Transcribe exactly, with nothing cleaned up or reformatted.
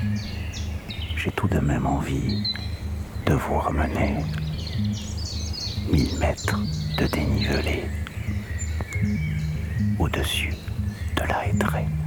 j'ai tout de même envie de vous ramener mille mètres de dénivelé au-dessus de la Hêtraie.